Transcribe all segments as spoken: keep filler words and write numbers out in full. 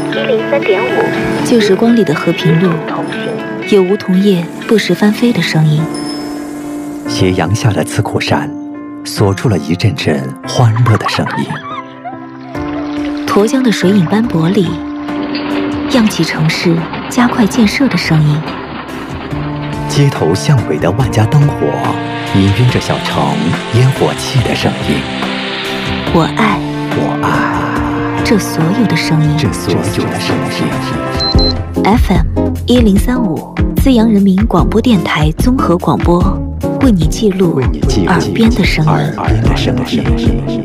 一零三点五， 旧时光里的和平路，有梧桐叶不时翻飞的声音。 斜阳下的刺cổ山，锁住了一阵阵欢乐的声音。 沱江的水影斑驳里，漾起城市加快建设的声音。 街头巷尾的万家灯火，氤氲着小城烟火气的声音。 我爱， 我爱这所有的声音， 这所有的声音。 F M 一零三五，资阳人民广播电台综合广播，为你记录耳边的声音。 耳边的声音。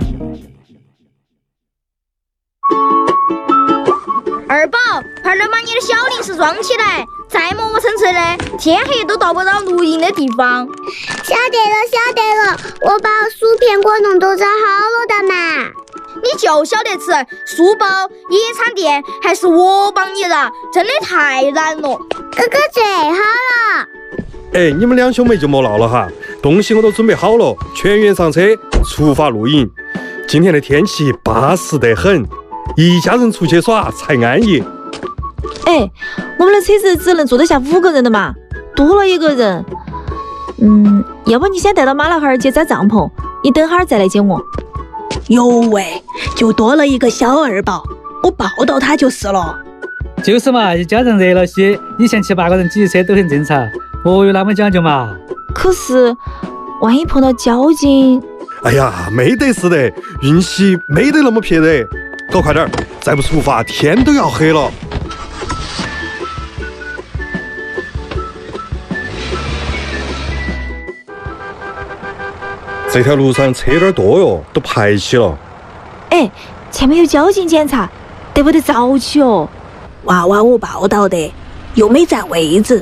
二宝，快点把你的小零食装起来，再磨磨蹭蹭的，天黑都到不到露营的地方。 晓得了，晓得了，我把薯片果冻都装好了的嘛。 你就晓得吃书包、野餐垫，还是我帮你的，真的太难了。 哥哥最好了。 哎，你们两兄妹就莫闹了哈，东西我都准备好了，全员上车，出发露营。今天的天气巴适得很，一家人出去耍才安逸。 哎，我们的车子只能坐得下五个人的嘛，多了一个人，嗯，要不你先带到马老汉儿去扎帐篷，你等会儿再来接我。 哟喂，就多了一个小二宝，我抱到他就是了。 就是嘛，一家人热闹些，以前七八个人挤车都很正常，莫有那么讲究嘛。 可是万一碰到交警…… 哎呀，没得事的，运气没得那么撇的，搞快点，再不出发天都要黑了。这条路上车有点多哟，都排起了。 哎，前面有交警检查，得不得早起哦？ 娃娃我抱到的，又没占位置。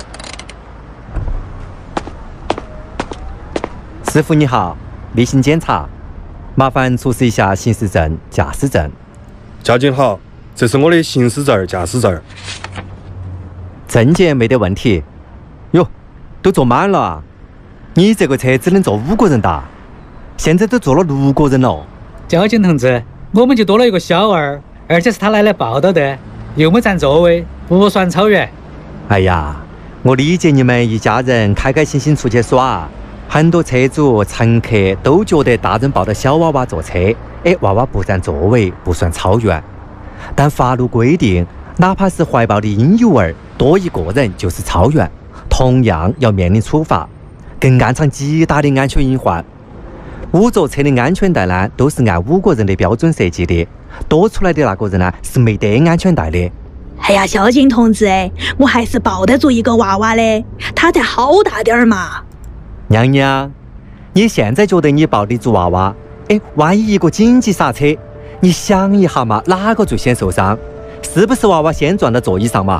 师傅你好，例行检查，麻烦出示一下行驶证、驾驶证。 交警好，这是我的行驶证、驾驶证。 证件没得问题。哟，都坐满了啊！你这个车只能坐五个人的，现在都坐了六个人了。 交警同志，我们就多了一个小二，而且是他来来报道的，又没占座位，不算超员。 哎呀，我理解你们一家人开开心心出去耍，很多车主乘客都觉得大人抱着小娃娃坐车，哎，娃娃不占座位不算超员。但法律规定，哪怕是怀抱的婴幼儿多一个人就是超员，同样要面临处罚，更暗藏极大的安全隐患。五座车的安全带呢，都是按五个人的标准设计的，多出来的那个人呢是没得安全带的。 哎呀，交警同志，我还是抱得住一个娃娃的，他才好大点儿嘛。 娘娘，你现在觉得你抱得住娃娃？哎，万一一个紧急刹车，你想一下嘛，哪个最先受伤？是不是娃娃先撞到座椅上嘛？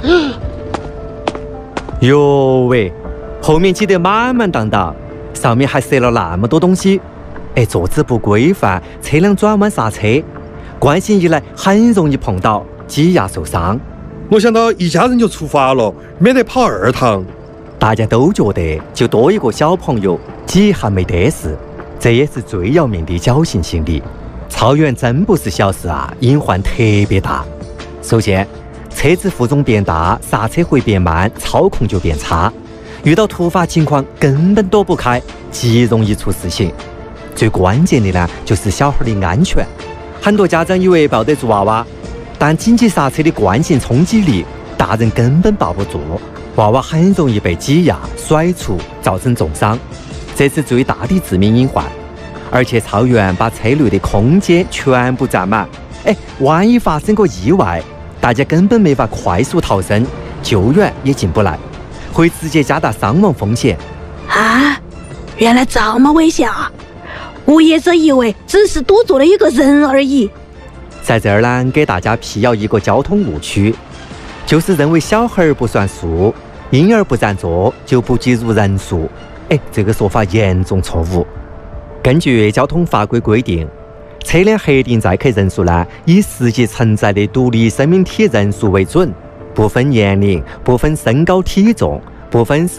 哟喂，后面挤得满满当当，上面还塞了那么多东西。哎，坐姿不规范，车辆转弯刹车，惯性一来很容易碰到，挤压受伤。 我想到一家人就出发了，免得跑二趟。 大家都觉得就多一个小朋友，挤还没得事，这也是最要命的侥幸心理。超员真不是小事啊，隐患特别大。首先，车子负重变大，刹车会变慢，操控就变差，遇到突发情况根本躲不开，极容易出事情。最关键的呢，就是小孩的安全。很多家长以为抱得住娃娃，但紧急刹车的惯性冲击力，大人根本抱不住，娃娃很容易被挤压、甩出，造成重伤，这是最大的致命隐患。而且超员把车内的空间全部占满，哎，万一发生个意外，大家根本没法快速逃生，救援也进不来，会直接加大伤亡风险。 啊，原来这么危险啊！我一直以为只是多坐了一个人而已。 在这儿呢，给大家辟谣一个交通误区，就是认为小孩不算数，婴儿不占座就不计入人数。哎，这个说法严重错误。根据交通法规规定，车辆核定载客人数呢，以实际承载的独立生命体人数为准，不分年龄，不分身高体重，不分是